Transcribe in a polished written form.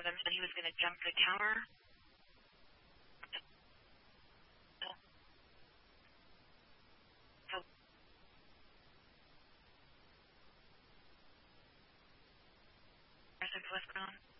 of them said he was going to jump the tower. So, what's going on?